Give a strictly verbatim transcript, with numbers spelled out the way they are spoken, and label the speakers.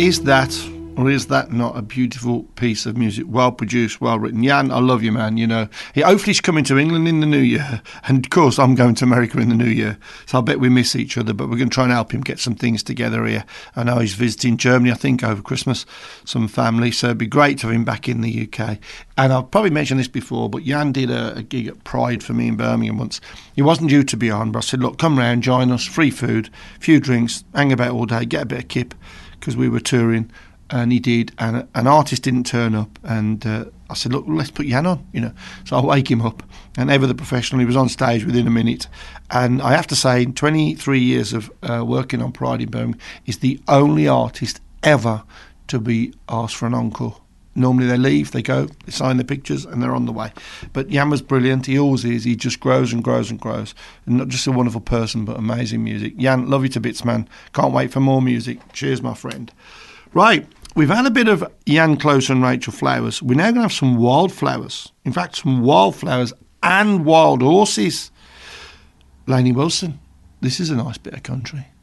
Speaker 1: Is that, or is that not a beautiful piece of music? Well produced, well written. Jan, I love you, man. You know, he, hopefully he's coming to England in the new year. And of course, I'm going to America in the new year. So I bet we miss each other, but we're going to try and help him get some things together here. I know he's visiting Germany, I think, over Christmas, some family. So it'd be great to have him back in the U K. And I've probably mentioned this before, but Jan did a, a gig at Pride for me in Birmingham once. He wasn't due to be on, but I said, look, come round, join us, free food, few drinks, hang about all day, get a bit of kip, because we were touring, and he did, and an artist didn't turn up, and uh, I said, look, let's put Jan on, you know. So I wake him up, and ever the professional, he was on stage within a minute. And I have to say, in twenty-three years of uh, working on Pride in Birmingham, he's the only artist ever to be asked for an encore. Normally they leave, they go, they sign the pictures, and they're on the way. But Jan was brilliant, he always is, he just grows and grows and grows. And not just a wonderful person, but amazing music. Jan, love you to bits, man. Can't wait for more music. Cheers, my friend. Right, we've had a bit of Jan Close and Rachel Flowers. We're now going to have some wildflowers. In fact, some wildflowers and wild horses. Lainey Wilson, this is a nice bit of country.